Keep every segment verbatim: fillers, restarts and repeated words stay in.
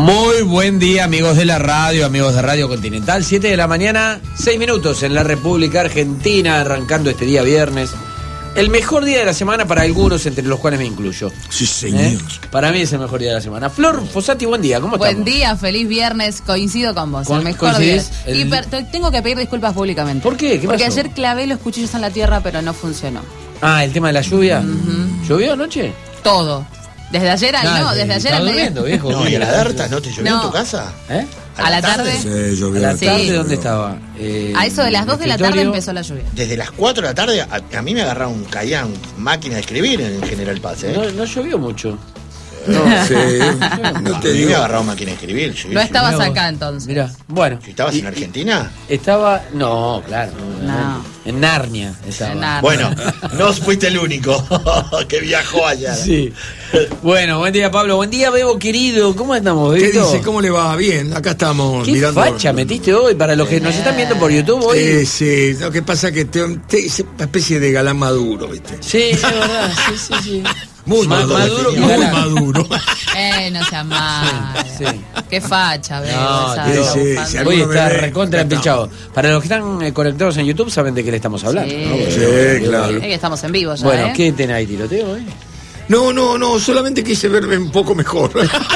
Muy buen día, amigos de la radio, amigos de Radio Continental. siete de la mañana, seis minutos en la República Argentina, arrancando este día viernes. El mejor día de la semana para algunos, entre los cuales me incluyo. Sí, señor. ¿Eh? Para mí es el mejor día de la semana. Flor Fossati, buen día, ¿cómo estás? Buen día, feliz viernes, coincido con vos, ¿Con, el mejor día. el... Y per, tengo que pedir disculpas públicamente. ¿Por qué? ¿Qué Porque pasó? ayer clavé los cuchillos en la tierra, pero no funcionó. Ah, el tema de la lluvia. Uh-huh. ¿Llovió anoche? Todo. Desde ayer al Ah, no, desde ayer al durmiendo, viejo. No, ¿y a la Darta no te llovió No. en tu casa? ¿Eh? ¿A la tarde? Sí, llovió. ¿A la Sí. tarde dónde estaba? Eh, A eso de las dos de la tarde escritorio. empezó la lluvia. Desde las cuatro de la tarde a, a mí me agarraron, caían máquina de escribir en General Paz, ¿eh? No, no llovió mucho. No, sí. A No te mí me digo. agarraron máquina de escribir. Sí, No sí. estabas Mirá vos. acá entonces. Mirá, bueno. ¿Si estabas Y- en Argentina? Estaba, no, claro. No. En Narnia estaba. En Narnia. Bueno, no fuiste el único que viajó allá. Sí. Bueno, buen día, Pablo. Buen día, Bebo, querido. ¿Cómo estamos, ¿Qué Bebito? dice? ¿Cómo le va? Bien, acá estamos ¿Qué mirando. facha metiste hoy? Para los que nos están viendo por YouTube hoy. Sí, sí, lo que pasa es que te, te- es una especie de galán maduro, ¿viste? Sí, es verdad. Sí, sí, sí. Muy Ma- maduro, maduro y muy galán. maduro. Eh, no seas mal. Sí. Qué facha, veo. No, esa sí, cosa. sí, sí, Hoy alguno está me ve, recontra acá empechado. Para los que están eh, conectados en YouTube saben de qué le estamos hablando. Sí. ¿no? Sí, claro. Es que estamos en vivo ya, Bueno, ¿eh? ¿qué tenés ahí, tiroteo hoy? No, no, no, solamente quise verme un poco mejor.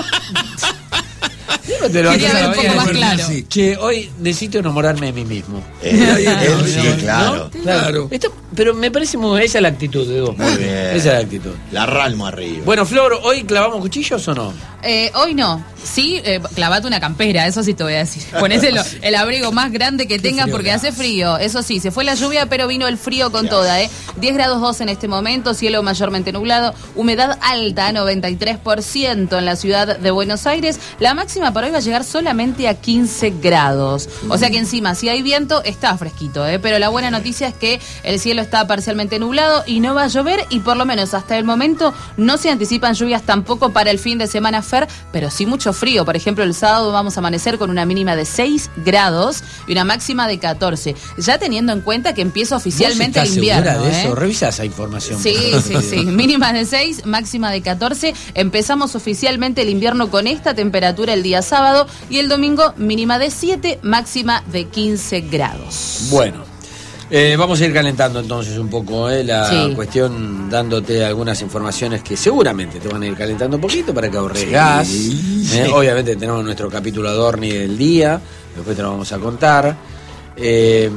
No te lo Quería haces ver a la un poco mañana. más claro. Sí. Che, hoy necesito enamorarme de mí mismo. Eh, él sí, ¿No? claro. Claro. Esto, pero me parece muy... Esa es la actitud, Diego. Muy bien. Esa es la actitud. La ralmo arriba. Bueno, Flor, ¿hoy clavamos cuchillos o no? Eh, hoy no. Sí, eh, clavate una campera, eso sí te voy a decir. Ponete lo- el abrigo más grande que tengas porque hace frío. Eso sí, se fue la lluvia, pero vino el frío con toda, ¿eh? diez grados dos en este momento, cielo mayormente nublado, humedad alta, noventa y tres por ciento en la ciudad de Buenos Aires. La máxima para hoy va a llegar solamente a quince grados. O sea que encima, si hay viento, está fresquito, ¿eh? Pero la buena noticia es que el cielo está parcialmente nublado y no va a llover y por lo menos hasta el momento no se anticipan lluvias tampoco para el fin de semana, Fer, pero sí mucho frío. Por ejemplo, el sábado vamos a amanecer con una mínima de seis grados y una máxima de catorce. Ya teniendo en cuenta que empieza oficialmente el ¿Vos estás invierno. segura de ¿eh? eso? Revisa esa información. Sí, por sí, favor. sí. Mínimas de seis, máxima de catorce. Empezamos oficialmente el invierno con esta temperatura el día sábado y el domingo mínima de siete, máxima de quince grados. Bueno. Eh, vamos a ir calentando entonces un poco eh, la Sí. cuestión, dándote algunas informaciones que seguramente te van a ir calentando un poquito para que ahorres gas. Sí, Eh, sí. Obviamente tenemos nuestro capítulo Adorni del día, después te lo vamos a contar. Eh,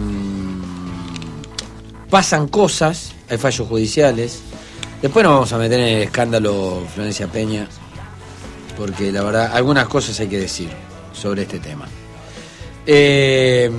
pasan cosas, hay fallos judiciales. Después nos vamos a meter en el escándalo Florencia Peña, porque la verdad algunas cosas hay que decir sobre este tema. Eh,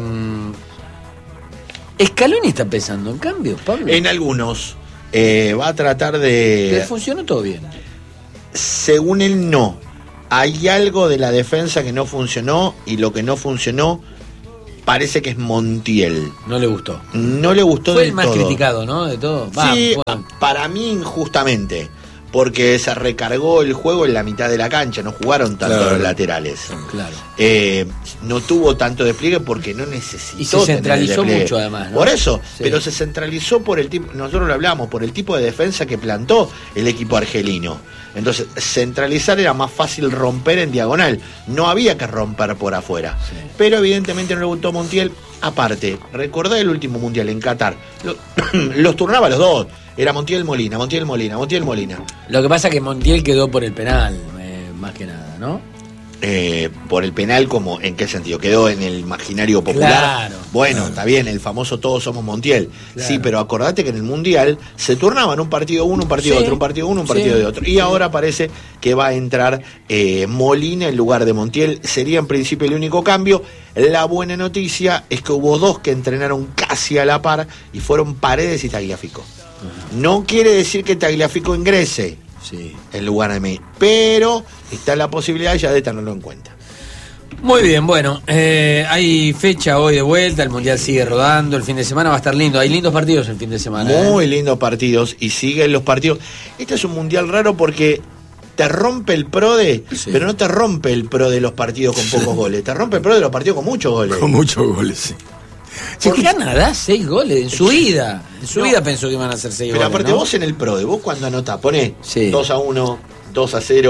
Scaloni está pensando en cambios, Pablo. En algunos. eh, va a tratar Que de... funcionó todo bien. Según él, no. Hay algo de la defensa que no funcionó y lo que no funcionó parece que es Montiel. No le gustó. No le gustó Fue del el más todo. criticado, ¿no? De todo. Va, Sí, bueno. para mí injustamente, porque se recargó el juego en la mitad de la cancha, no jugaron tanto Claro. los laterales. Claro. Eh, no tuvo tanto despliegue porque no necesitó. Y se tener el centralizó despliegue. mucho, además, ¿no? Por eso, Sí. pero se centralizó por el tipo, nosotros lo hablamos, por el tipo de defensa que plantó el equipo argelino. Entonces, centralizar era más fácil romper en diagonal, no había que romper por afuera. Sí. Pero evidentemente no le gustó Montiel. Aparte, recordá el último mundial en Qatar, Lo- los turnaba a los dos. Era Montiel Molina, Montiel Molina, Montiel Molina. Lo que pasa es que Montiel quedó por el penal, eh, más que nada, ¿no? Eh, por el penal, como ¿en qué sentido? ¿Quedó en el imaginario popular? Claro. Bueno, está bien, el famoso Todos somos Montiel. Claro. Sí, pero acordate que en el Mundial se turnaban un partido uno, un partido Sí. otro, un partido uno, un partido Sí. de otro. Y ahora parece que va a entrar eh, Molina en lugar de Montiel. Sería en principio el único cambio. La buena noticia es que hubo dos que entrenaron casi a la par y fueron Paredes y Tagliafico. No quiere decir que Tagliafico ingrese Sí. en lugar de mí, pero está la posibilidad ya de tenerlo en cuenta. Muy bien, bueno, eh, hay fecha hoy de vuelta, el Mundial sigue rodando, el fin de semana va a estar lindo, hay lindos partidos el fin de semana. Muy ¿eh? lindos partidos y siguen los partidos. Este es un mundial raro porque te rompe el PRODE, Sí. pero no te rompe el PRODE de los partidos con pocos goles, te rompe el PRODE de los partidos con muchos goles. Con muchos goles, sí. ¿Por qué Canadá seis goles en su vida? En su No. vida pensó que iban a hacer seis Pero goles. aparte ¿no? vos en el PRODE, vos cuando anotás, ponés Sí. dos a uno, dos a cero,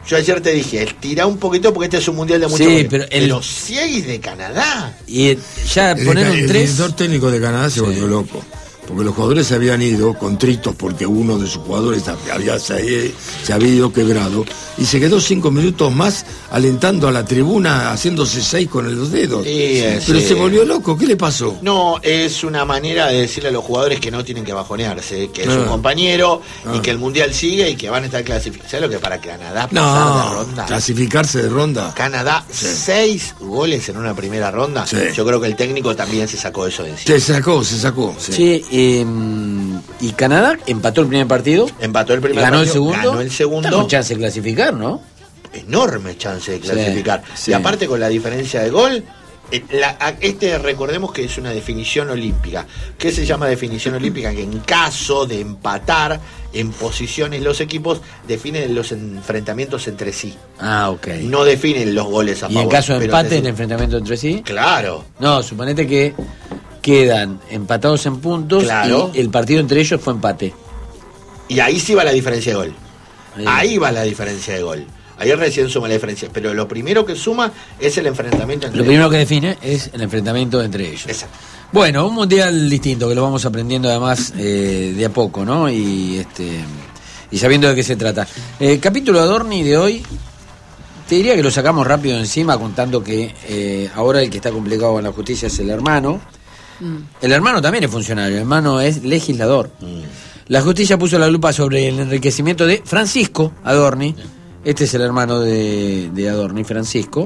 Yo ayer te dije, tira un poquito porque este es un mundial de mucho Sí, goles. pero el- Pero seis de Canadá. Y ya El, poner un el tres. director técnico de Canadá se Sí. volvió loco. Porque los jugadores se habían ido contritos porque uno de sus jugadores había, se, se había ido quebrado y se quedó cinco minutos más alentando a la tribuna, haciéndose seis con los dedos. Sí, Pero sí. se volvió loco, ¿qué le pasó? No, es una manera de decirle a los jugadores que no tienen que bajonearse, que es Ah. un compañero y Ah. que el mundial sigue y que van a estar clasificados. ¿Sabes lo que para Canadá pasar de No, ronda? clasificarse de ronda. Canadá, Sí. seis goles en una primera ronda. Sí. Yo creo que el técnico también se sacó eso de encima. Se sacó, se sacó. Sí. Sí, eh, y Canadá empató el primer partido. Empató el primer Ganó el partido, segundo. ganó el segundo. Está con chance de clasificar, ¿no? Enorme chance de clasificar. Sí, sí. Y aparte con la diferencia de gol, eh, la- a- este recordemos que es una definición olímpica. ¿Qué se llama definición olímpica? Que en caso de empatar en posiciones los equipos, definen los enfrentamientos entre sí. Ah, ok. No definen los goles a Y favor. en caso de pero empate, te- el enfrentamiento entre sí. Claro. No, suponete que quedan empatados en puntos Claro. y el partido entre ellos fue empate. Y ahí sí va la diferencia de gol. Ahí. Ahí va la diferencia de gol. Ahí recién suma la diferencia. Pero lo primero que suma es el enfrentamiento entre Lo primero que define es el enfrentamiento entre ellos. Exacto. Bueno, un mundial distinto que lo vamos aprendiendo además eh, de a poco, ¿no? Y este y sabiendo de qué se trata. El capítulo Adorni de hoy, te diría que lo sacamos rápido encima contando que eh, ahora el que está complicado en la justicia es el hermano. Mm. El hermano también es funcionario, el hermano es legislador. La justicia puso la lupa sobre el enriquecimiento de Francisco Adorni. Este es el hermano de, de Adorni, Francisco.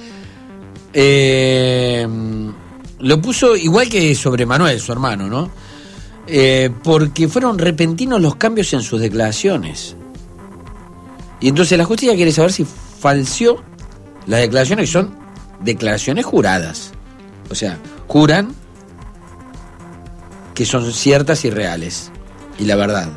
Eh, lo puso igual que sobre Manuel, su hermano, ¿no? Eh, porque fueron repentinos los cambios en sus declaraciones. Y entonces la justicia quiere saber si falseó las declaraciones, que son declaraciones juradas. O sea, juran que son ciertas y reales. Y la verdad.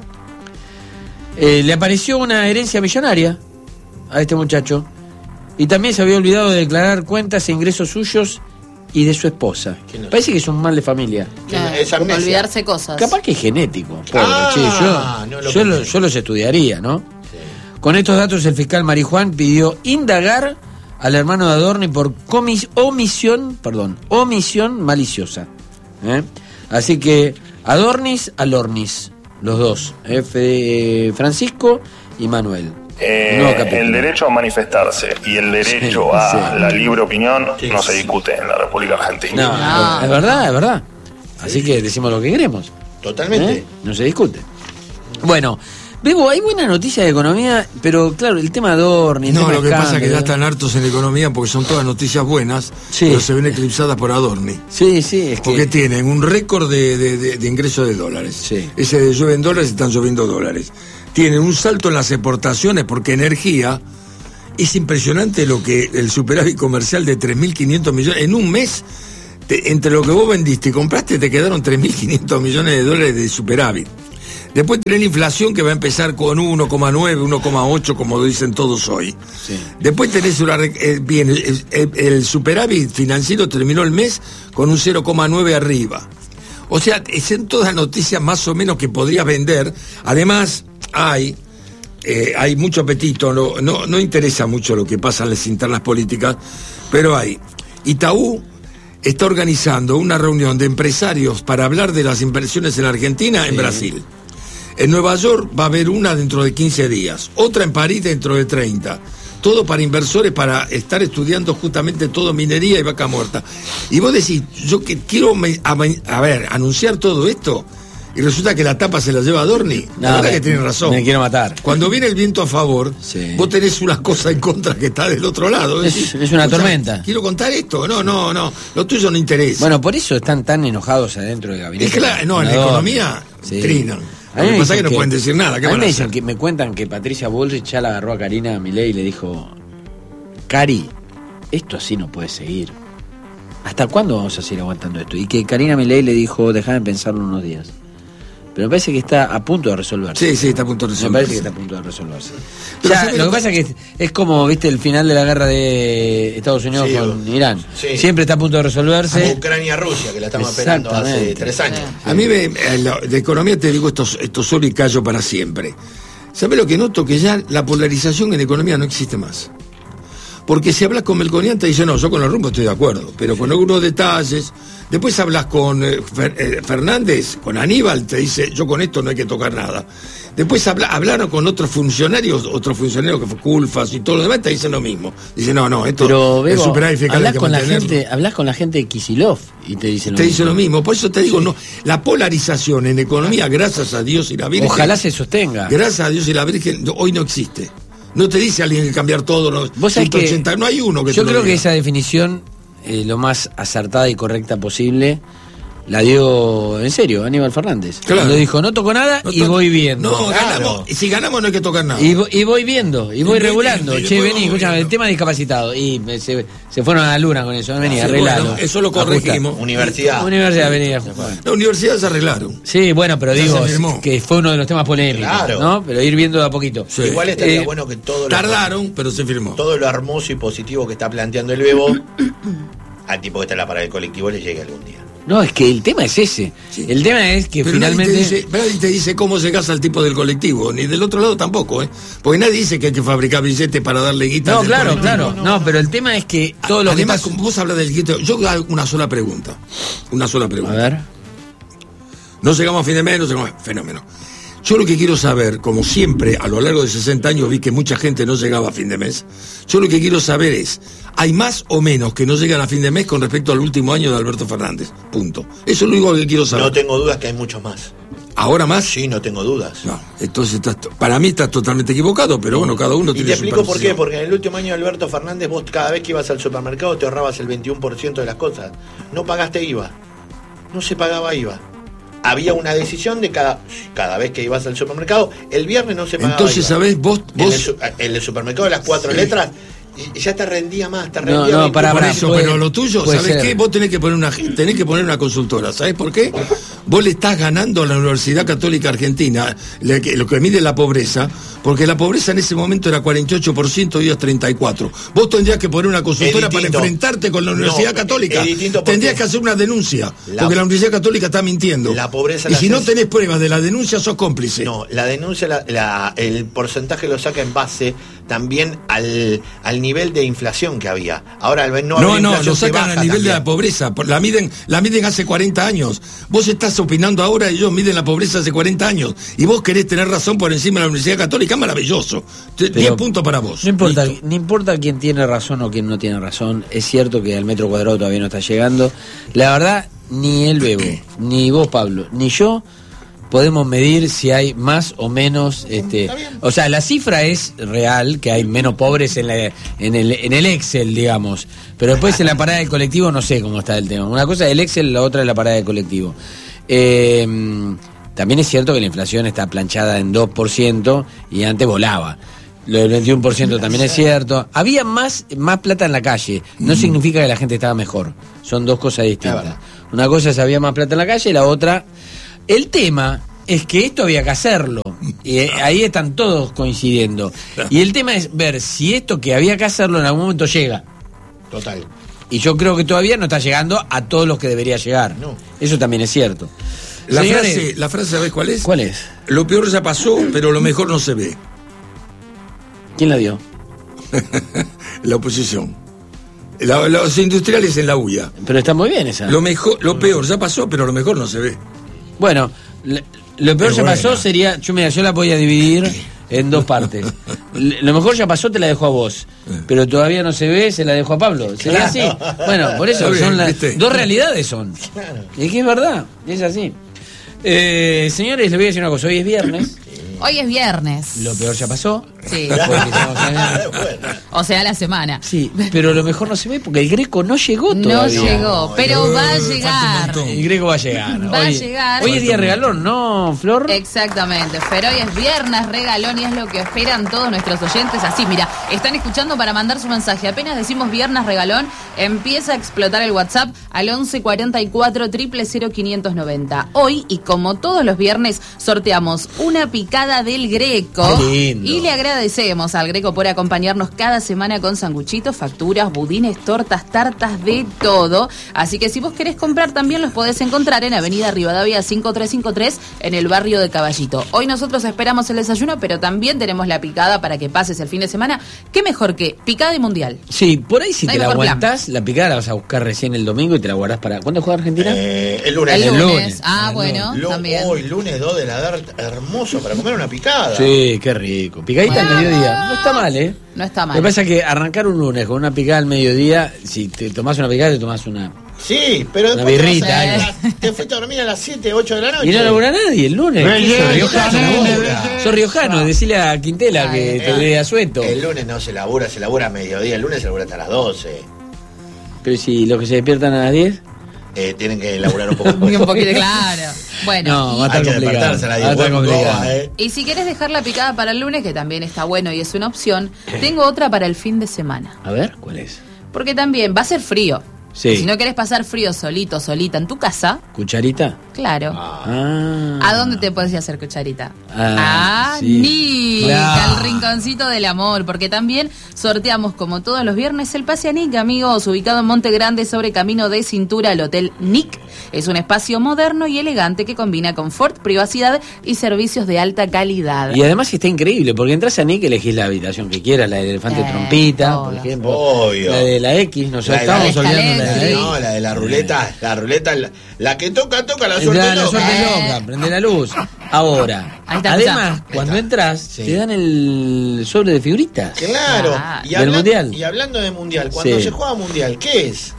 Eh, le apareció una herencia millonaria a este muchacho. Y también se había olvidado de declarar cuentas e ingresos suyos y de su esposa. ¿Quién es? Parece que es un mal de familia. Ah, Es amnesia. olvidarse cosas. Capaz que es genético. Pobre, Ah, che, yo, no lo yo, lo- pensé. yo los estudiaría, ¿no? Sí. Con estos datos, el fiscal Marijuán pidió indagar al hermano de Adorni por comis- omisión, perdón, omisión maliciosa. ¿eh? Así que Adornis, Alornis, los dos, ¿eh? Fe- Francisco y Manuel. Eh, Nuevo capítulo. el derecho a manifestarse y el derecho Sí, a sí. la libre opinión Sí, no se sí. discute en la República Argentina. No, No. es verdad, es verdad. Así que decimos lo que queremos. Totalmente. ¿eh? No se discute. Bueno, Bebo, hay buena noticia de economía, pero claro, el tema de Adorni. el No, tema lo que pasa es que ya escándalo. están hartos en economía porque son todas noticias buenas, Sí. pero se ven eclipsadas por Adorni. Sí, sí, es Porque que. tienen un récord de, de, de, de ingreso de dólares. Sí. Ese de llueven dólares, están lloviendo dólares. Tienen un salto en las exportaciones porque energía. Es impresionante lo que el superávit comercial de tres mil quinientos millones. En un mes, te- entre lo que vos vendiste y compraste, te quedaron tres mil quinientos millones de dólares de superávit. Después tenés la inflación que va a empezar con uno coma nueve, uno coma ocho, como dicen todos hoy. Sí. Después tenés una, re- eh, bien, el, el- el superávit financiero terminó el mes con un cero coma nueve arriba. O sea, son todas noticias más o menos que podrías vender. Además, hay, eh, hay mucho apetito, no, no, no interesa mucho lo que pasa en las internas políticas, pero hay. Itaú está organizando una reunión de empresarios para hablar de las inversiones en Argentina, en Brasil. En Nueva York va a haber una dentro de quince días, otra en París dentro de treinta. Todo para inversores, para estar estudiando justamente todo minería y vaca muerta. Y vos decís, yo que quiero, me- a, a ver, anunciar todo esto, y resulta que la tapa se la lleva Adorni. La No, verdad me- que tienen razón. me quiero matar. Cuando viene el viento a favor, Sí. vos tenés una cosa en contra que está del otro lado. Es- Decís, es una o sea, tormenta. Quiero contar esto. No, no, no. Lo tuyo no interesa. Bueno, por eso están tan enojados adentro del gabinete. Es claro, no, en la Adorni. economía trinan. A Lo mí que me pasa es dicen que no pueden decir nada. ¿Qué a mí van a me dicen hacer? que me cuentan que Patricia Bullrich ya la agarró a Karina Milei y le dijo: Cari, esto así no puede seguir. ¿Hasta cuándo vamos a seguir aguantando esto? Y que Karina Milei le dijo: déjame pensarlo unos días. Pero me parece que está a punto de resolverse. Sí, sí, está a punto de Me resolverse. parece que está a punto de resolverse. Pero Ya, ¿sabe lo lo que que- pasa es que es como, viste, el final de la guerra de Estados Unidos Sí, con o- Irán. sí. Siempre está a punto de resolverse. Ucrania-Rusia, que la estamos esperando hace Exactamente. tres años. A mí me, eh, lo- de economía te digo esto, esto solo y callo para siempre. ¿Sabés lo que noto? Que ya la polarización en economía no existe más. Porque si hablas con Melconian te dice, no, yo con el rumbo estoy de acuerdo, pero con algunos detalles. Después hablas con eh, Fer, eh, Fernández, con Aníbal, te dice, yo con esto no hay que tocar nada. Después habla, hablaron con otros funcionarios, otros funcionarios que fue Culfas y todo lo demás, te dicen lo mismo. Dicen, no, no, esto pero, es Bebo, superávit fiscal, hablas hay que con la mantenerlo. gente, hablas con la gente de Kicillof y te dicen lo Te mismo. dicen lo mismo. Por eso te digo, no, la polarización en economía, gracias a Dios y la Virgen. Ojalá se sostenga. Gracias a Dios y la Virgen, hoy no existe. No te dice alguien que cambiar todo, no, Vos sabés ciento ochenta, que no hay uno que yo te lo creo que diga. esa definición, eh, lo más acertada y correcta posible, la dio en serio Aníbal Fernández. Claro. Cuando dijo, no toco nada No y to- voy viendo. No, Claro. ganamos. Y si ganamos no hay que tocar nada. Y, vo- y voy viendo, y voy Y regulando. viendo, y Che, después vení, vamos escúchame, viendo. el tema discapacitado. Y me- se, se fueron a la luna con eso. Vení, Sí, arreglalo. bueno, eso lo Ajustá. corregimos. Universidad. Universidad, vení, ajustá. La universidad se arreglaron. Sí, bueno, pero Ya digo se firmó. que fue uno de los temas polémicos, Claro. ¿no? Pero ir viendo de a poquito. Sí. Igual estaría Eh, bueno que todo lo, Tardaron, pero se firmó. todo lo hermoso y positivo que está planteando el Bebo al tipo que está en la parada del colectivo le llegue algún día. No, es que el tema es ese. Sí. El tema es que Pero finalmente... nadie te, dice, nadie te dice cómo se gasta el tipo del colectivo, ni del otro lado tampoco, ¿eh? Porque nadie dice que hay que fabricar billetes para darle guita No, al claro, colectivo. claro. No, pero el tema es que todo lo Además, que como vos hablas del guito, yo hago una sola pregunta. Una sola está... pregunta. A ver. No llegamos a fin de mes, no llegamos a... Fenómeno. Yo lo que quiero saber, como siempre, a lo largo de sesenta años vi que mucha gente no llegaba a fin de mes. Yo lo que quiero saber es, ¿hay más o menos que no llegan a fin de mes con respecto al último año de Alberto Fernández? Punto. Eso es lo único que quiero saber. No tengo dudas que hay muchos más. ¿Ahora más? Sí, no tengo dudas. No, entonces estás, para mí estás totalmente equivocado, pero bueno, cada uno Y tiene te su explico por qué, percepción. porque en el último año de Alberto Fernández vos cada vez que ibas al supermercado te ahorrabas el veintiuno por ciento de las cosas. No pagaste I V A. No se pagaba I V A. Había una decisión de cada cada vez que ibas al supermercado, el viernes no se pagaba Entonces, I V A. ¿sabés? Vos, En el, vos su- en el supermercado de las cuatro Sí. letras y ya te rendía más, te No, rendía no, veintiuno pará, por pará, eso, puede- pero lo tuyo, puede ¿sabés ser. qué? Vos tenés que poner una tenés que poner una consultora, ¿sabés por qué? Vos le estás ganando a la Universidad Católica Argentina le- que- lo que mide la pobreza, porque la pobreza en ese momento era cuarenta y ocho por ciento y hoy es treinta y cuatro por ciento. Vos tendrías que poner una consultora Es para distinto. enfrentarte con la Universidad No, Católica. es distinto porque- Tendrías que hacer una denuncia, La- porque la Universidad Católica está mintiendo. La pobreza y la si no haces- tenés pruebas de la denuncia, sos cómplice. No, la denuncia, la- la- el porcentaje lo saca en base también al, al nivel de inflación que había. Ahora al no, No, haber no, inflación lo se sacan baja a nivel de también. la pobreza. por- La miden, la miden hace cuarenta años. Vos estás opinando ahora y ellos miden la pobreza hace cuarenta años. Y vos querés tener razón por encima de la Universidad Católica. Maravilloso. Te- diez puntos para vos. No importa, Listo. no importa quién tiene razón o quién no tiene razón. Es cierto que al metro cuadrado todavía no está llegando. La verdad, ni el Bebo, ni vos, Pablo, ni yo podemos medir si hay más o menos, este, o sea, la cifra es real, que hay menos pobres en, la, en, el, en el Excel, digamos, pero después en la parada del colectivo no sé cómo está el tema. Una cosa es el Excel, la otra es la parada del colectivo. Eh, también es cierto que la inflación está planchada en dos por ciento y antes volaba. Lo del veintiuno por ciento también es cierto. Había más, más plata en la calle. No significa que la gente estaba mejor. Son dos cosas distintas. Una cosa es había más plata en la calle y la otra... El tema es que esto había que hacerlo. Y eh, ahí están todos coincidiendo. Y el tema es ver si esto que había que hacerlo en algún momento llega. Total. Y yo creo que todavía no está llegando a todos los que debería llegar. No. Eso también es cierto. La Señores, frase, la frase, ¿sabés cuál es? ¿cuál es? Lo peor ya pasó, pero lo mejor no se ve. ¿Quién la dio? La oposición. La- los industriales en la huya. Pero está muy bien esa. Lo mejor, lo peor ya pasó, pero lo mejor no se ve. Bueno, le- lo peor Es ya buena. pasó sería, yo mira, yo la voy a dividir en dos partes. Le- Lo mejor ya pasó, te la dejo a vos, pero todavía no se ve, se la dejo a Pablo. ¿Sería así? Bueno, por eso Está bien, son las ¿viste? dos realidades son. Y es que es verdad, es así. Eh, señores, les voy a decir una cosa, hoy es viernes, Hoy es viernes. lo peor ya pasó. Sí. Después que estamos en- Bueno, O sea, la semana. Sí, pero lo mejor no se ve porque el Greco no llegó No todavía. llegó, pero no, va a falta un llegar. montón. El Greco va a llegar. Va a Hoy- llegar. Hoy es día regalón, ¿no, Flor? Exactamente, pero hoy es viernes regalón y es lo que esperan todos nuestros oyentes. Así, mira, están escuchando para mandar su mensaje. Apenas decimos viernes regalón, empieza a explotar el WhatsApp al once cuarenta y cuatro, cero cero cero, quinientos noventa. Hoy, y como todos los viernes, sorteamos una picada del Greco. Qué lindo. Y le agradecemos al Greco por acompañarnos cada semana semana con sanguchitos, facturas, budines, tortas, tartas, de todo. Así que si vos querés comprar también los podés encontrar en Avenida Rivadavia cinco tres cinco tres en el barrio de Caballito. Hoy nosotros esperamos el desayuno, pero también tenemos la picada para que pases el fin de semana. ¿Qué mejor que picada y mundial? Sí, por ahí si No te hay la mejor aguantás, la picada la vas a buscar recién el domingo y te la guardás para... ¿Cuándo juega Argentina? Eh, el lunes. El El lunes. lunes. Ah, El bueno, Lo- también. Hoy, lunes dos de la tarde, hermoso para comer una picada. Sí, qué rico. Picadita al Bueno. mediodía. No está mal, ¿eh? No está mal. Lo que pasa es que arrancar un lunes con una picada al mediodía, si te tomás una picada, te tomás una... Sí, pero Una después te, birrita, vas a- algo. te fuiste a dormir a las siete, ocho de la noche. Y no labura nadie el lunes. Belleza, ¿Qué sos riojano? nene, vos? belleza. Sos riojano, decile a Quintela que Ay, te eh. dé asueto. El lunes no se labura, se labura a mediodía. El lunes se labura hasta las doce. Pero si los que se despiertan a las diez... Eh, tienen que laburar un poco Un después. poquito, claro. Bueno, No, y- va a estar Hay que complicado. despertarse a las Va a diez. estar Buen complicado. goa, eh. y si querés dejar la picada para el lunes, que también está bueno y es una opción, tengo otra para el fin de semana. A ver, ¿cuál es? Porque también va a ser frío. Sí. Si no querés pasar frío solito, solita en tu casa, ¿Cucharita? claro. Ah. ¿A dónde te podés hacer cucharita? Ah, Ah, sí. Nick, Claro. al rinconcito del amor, porque también sorteamos como todos los viernes el pase a Nick, amigos, ubicado en Monte Grande sobre Camino de Cintura, el Hotel Nick. Es un espacio moderno y elegante que combina confort, privacidad y servicios de alta calidad. Y además está increíble, porque entras a Nick, elegís la habitación que quieras, la del elefante Eh, trompita, por todas. ejemplo. Obvio. La de la X, nos La de la estamos escalera. olvidando de la X. No, la de la ruleta, la ruleta, la, la que toca, toca, la suerte La, la loca. suerte Eh. loca, prende la luz. Ahora, Ahí está, además, escuchá. cuando Ahí está. entras, Sí. te dan el sobre de figuritas. Claro. Ah. Y, Del hablan- mundial. y hablando de mundial, cuando Sí. se juega mundial, ¿qué es?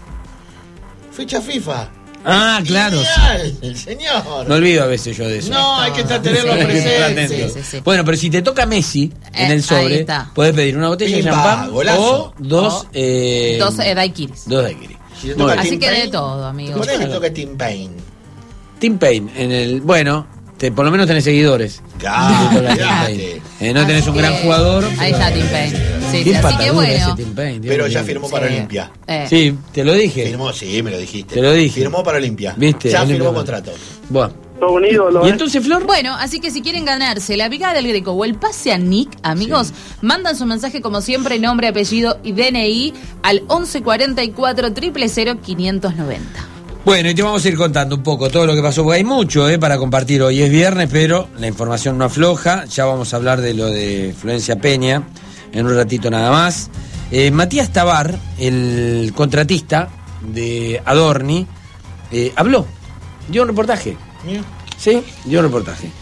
Fecha FIFA. Ah, claro. Ideal, señor. Me olvido a veces yo de eso. No, hay que estar- tenerlo Sí. presente. Atento. Sí, sí, sí. Bueno, pero si te toca Messi en Eh, el ahí sobre, está. puedes pedir una botella de Pimba, champán golazo. o dos... O eh, Dos eh, daiquiris. dos daiquiris. Si te Muy toca bien. Así Tim que de Payne, todo, amigos. Por ahí le Claro. toca Tim Payne. Tim Payne, en el... Bueno, te, por lo menos tenés seguidores. Claro, Te toca Tim olvidate. Payne. Eh, no tenés Así un gran que- jugador. Ahí está Tim Payne. Sí, Qué sí, así que patadura bueno. ese Tim Payne, Dios Pero mío. ya firmó para Sí. Olimpia. Eh. Sí, te lo dije. Firmó, sí, me lo dijiste. Te lo dije. Firmó para Olimpia. ¿Viste? Ya Olimpia firmó no. contrato. Bueno. Todo un ídolo, ¿Y ¿eh? entonces, Flor? Bueno, así que si quieren ganarse la picada del Greco o el pase a Nick, amigos, mandan su mensaje como siempre, nombre, apellido y D N I al once cuarenta y cuatro, cero cero cero, quinientos noventa. Bueno, y te vamos a ir contando un poco todo lo que pasó, porque hay mucho eh, para compartir hoy. Es viernes, pero la información no afloja. Ya vamos a hablar de lo de Florencia Peña en un ratito nada más. Eh, Matías Tabar, el contratista de Adorni, eh, habló, dio un reportaje. Mira. Sí, dio un reportaje.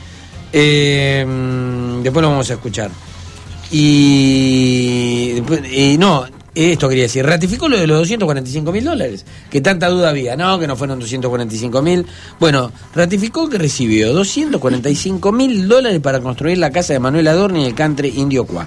Eh, mm, después lo vamos a escuchar. Y, después- y no, esto quería decir, ratificó lo de los doscientos cuarenta y cinco mil dólares, que tanta duda había, no, que no fueron doscientos cuarenta y cinco mil. Bueno, ratificó que recibió doscientos cuarenta y cinco mil dólares para construir la casa de Manuel Adorni en el country Indio Cuá.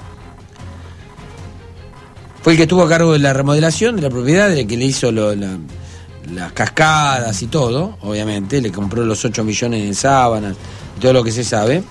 Fue el que estuvo a cargo de la remodelación de la propiedad, el que le hizo lo- la- las cascadas y todo, obviamente, le compró los ocho millones de sábanas, todo lo que se sabe.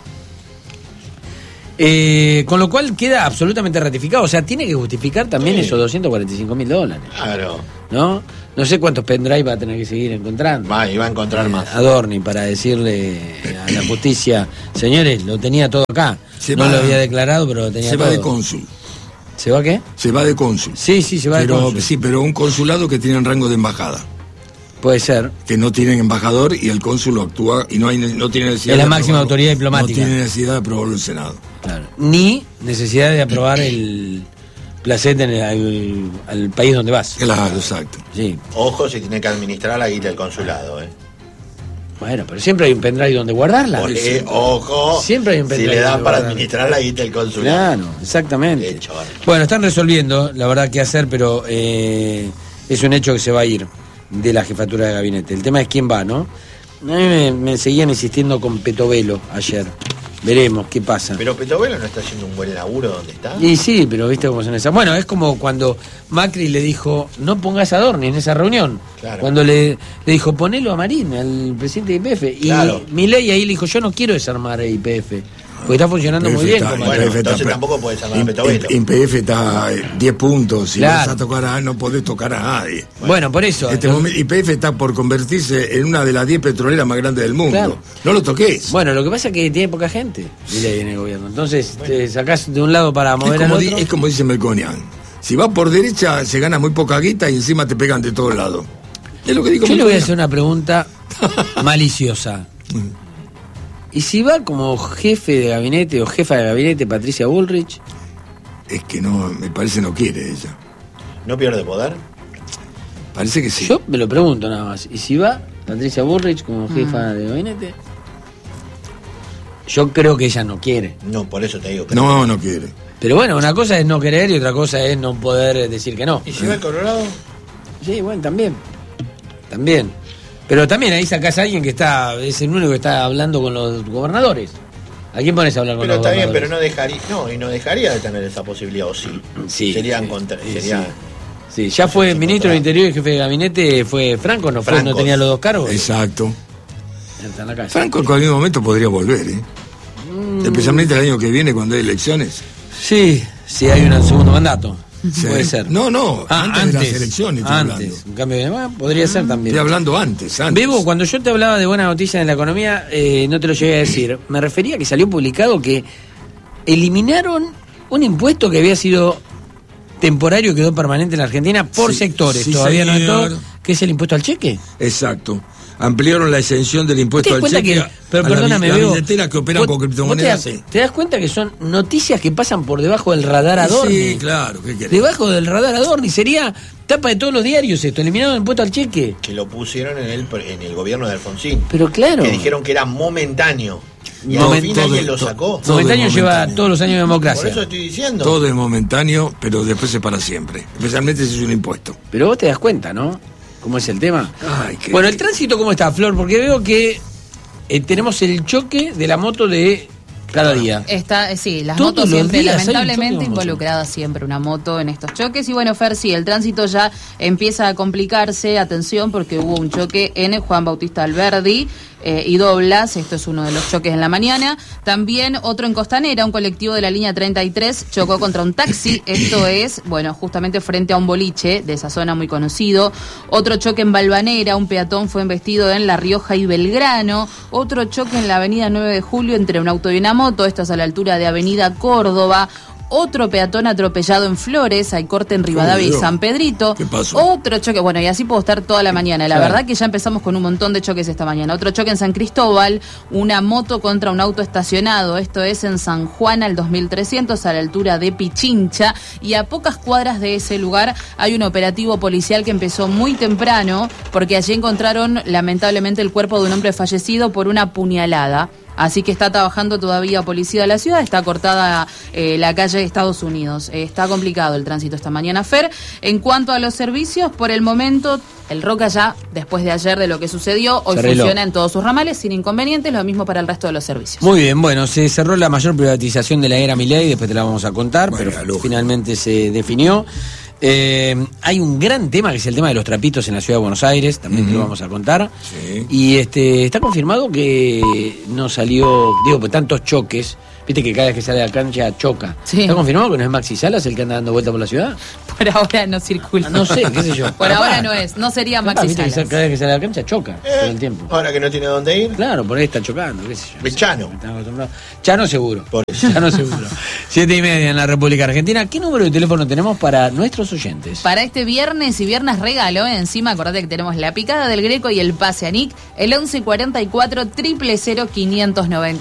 Eh, con lo cual queda absolutamente ratificado, o sea, tiene que justificar también Sí. esos doscientos cuarenta y cinco mil dólares, Claro. ¿no? No sé cuántos pendrive va a tener que seguir encontrando. Va, y va a encontrar Eh, más. Adorni, para decirle a la justicia, señores, lo tenía todo acá. Se no va- lo había declarado, pero lo tenía Se todo. va de cónsul. ¿Se va qué? Se va de cónsul. Sí, sí, se va de Pero, cónsul. sí, pero un consulado que tiene rango de embajada. Puede ser. Que no tienen embajador y el cónsul actúa y no hay no tiene necesidad Es la de máxima aprobarlo. autoridad diplomática. No tiene necesidad de aprobarlo el Senado. Claro. Ni necesidad de aprobar el placete en el- al, al país donde vas. Claro, exacto. Sí. Ojo si tiene que administrar la guita del consulado, ¿eh? Bueno, pero siempre hay un pendrive donde guardarla. Porque, ojo, Siempre hay un si pendrive le dan donde para guardar. administrar la guita del consulado. Claro, exactamente. Qué chorro. Bueno, están resolviendo, la verdad, qué hacer, pero eh, es un hecho que se va a ir de la jefatura de gabinete. El tema es quién va, ¿no? A mí me, me seguían insistiendo con Petovelo ayer. Veremos qué pasa. Pero Petovelo no está haciendo un buen laburo donde está. Y sí, pero viste cómo son esas. Bueno, es como cuando Macri le dijo, no pongas a Adorni en esa reunión. Claro. Cuando le, le dijo, ponelo a Marín, al presidente de I P F. Y Claro. Milei ahí le dijo, yo no quiero desarmar a I P F. Porque está funcionando muy bien. Está- como- Bueno, Y P F entonces está- tampoco podés llamar a Y- Petovelo. Y P F está eh, diez puntos. Si Claro. vas a tocar a no podés tocar a nadie. Bueno, por eso. En este entonces- momento, Y P F está por convertirse en una de las diez petroleras más grandes del mundo. Claro. No lo toques. Bueno, lo que pasa es que tiene poca gente Milei en el gobierno. Entonces te sacás de un lado para es, mover al como otro. di- es como dice Melconian. Si vas por derecha, se gana muy poca guita y encima te pegan de todos lados. Es lo que digo. Yo le voy a hacer una pregunta maliciosa. ¿Y si va como jefe de gabinete o jefa de gabinete Patricia Bullrich? Es que no, me parece no quiere ella. ¿No pierde poder? Parece que sí. Yo me lo pregunto nada más. ¿Y si va Patricia Bullrich como jefa mm. de gabinete? Yo creo que ella no quiere. No, por eso te digo que no, no quiere. Pero bueno, una cosa es no querer y otra cosa es no poder decir que no. ¿Y si va el Colorado? Sí, bueno, también. También. Pero también ahí sacás a alguien que está, es el único que está hablando con los gobernadores. ¿A quién pones a hablar con pero los gobernadores? Pero está bien, pero no dejaría, no, y no dejaría de tener esa posibilidad, ¿o sí? Sí. Serían sí, contra, sí, sería... Sí, ya fue ministro del Interior y jefe de gabinete, fue Franco, ¿no fue? Francos. ¿No tenía los dos cargos? Exacto. Está en la calle. Franco en cualquier momento podría volver, ¿eh? Mm. Especialmente el año que viene cuando hay elecciones. Sí, sí hay un segundo mandato. Sí. Puede ser. No, no, ah, antes, antes de las elecciones estoy antes. hablando. Un cambio de bueno, podría ser también. Estoy hablando antes, antes. Bebo, cuando yo te hablaba de buenas noticias en la economía, eh, no te lo llegué a decir. Me refería a que salió publicado que eliminaron un impuesto que había sido temporario y quedó permanente en la Argentina por sí, sectores. Sí, Todavía señor. no es todo. ¿Qué es el impuesto al cheque? Exacto. Ampliaron la exención del impuesto al cheque que, pero a perdóname, la, Bebo, la billetera que operan con criptomonedas. Te, te das cuenta que son noticias que pasan por debajo del radar Adorni. Sí, claro. ¿Qué querés? Debajo del radar Adorni. Sería tapa de todos los diarios esto, eliminado el impuesto al cheque. Que lo pusieron en el, en el gobierno de Alfonsín. Pero claro. Que dijeron que era momentáneo. Y Moment, al fin todo, alguien lo todo, sacó. Todo momentáneo lleva todos los años de democracia. Por eso estoy diciendo. Todo es momentáneo, pero después es para siempre. Especialmente si es un impuesto. Pero vos te das cuenta, ¿no? ¿Cómo es el tema? Ay, qué... Bueno, el tránsito, ¿cómo está, Flor? Porque veo que eh, tenemos el choque de la moto de cada día. Está, sí, las Todos motos los siempre, días hay un lamentablemente, choque de moto. involucrada siempre una moto en estos choques. Y bueno, Fer, sí, el tránsito ya empieza a complicarse. Atención, porque hubo un choque en Juan Bautista Alberdi eh, y Doblas. Esto es uno de los choques en la mañana. También otro en Costanera, un colectivo de la línea treinta y tres chocó contra un taxi. Esto es, bueno, justamente frente a un boliche de esa zona muy conocido. Otro choque en Balvanera, un peatón fue embestido en La Rioja y Belgrano. Otro choque en la avenida nueve de julio entre un auto y una moto. Esto es a la altura de Avenida Córdoba. Otro peatón atropellado en Flores, hay corte en Rivadavia y San Pedrito. ¿Qué pasó? Otro choque, bueno, y así puedo estar toda la mañana. La claro. verdad que ya empezamos con un montón de choques esta mañana. Otro choque en San Cristóbal, una moto contra un auto estacionado. Esto es en San Juan al dos mil trescientos, a la altura de Pichincha. Y a pocas cuadras de ese lugar hay un operativo policial que empezó muy temprano, porque allí encontraron lamentablemente el cuerpo de un hombre fallecido por una puñalada. Así que está trabajando todavía policía de la ciudad, está cortada eh, la calle de Estados Unidos. Eh, está complicado el tránsito esta mañana, Fer. En cuanto a los servicios, por el momento, el Roca ya, después de ayer de lo que sucedió, hoy funciona en todos sus ramales sin inconvenientes, lo mismo para el resto de los servicios. Muy bien, bueno, se cerró la mayor privatización de la era Milei, después te la vamos a contar, bueno, pero finalmente se definió. Eh, hay un gran tema que es el tema de los trapitos en la ciudad de Buenos Aires, también uh-huh. te lo vamos a contar. Sí. Y este está confirmado que no salió, digo, pues tantos choques. Viste que cada vez que sale a la cancha choca. Sí. ¿Está confirmado que no es Maxi Salas el que anda dando vuelta por la ciudad? Por ahora no circula. No sé, qué sé yo. Por Capaz. ahora no es, no sería Capaz, Maxi viste que Salas. cada vez que sale a la cancha choca Eh, todo el tiempo. Ahora que no tiene dónde ir. Claro, por ahí está chocando, qué sé yo. El Chano. Chano seguro. Por eso. Chano seguro. Siete y media en la República Argentina. ¿Qué número de teléfono tenemos para nuestros oyentes? Para este viernes y viernes regalo, ¿eh? Encima acordate que tenemos la picada del Greco y el pase a Nick, el once cuarenta y cuatro, cero cero cero, quinientos noventa.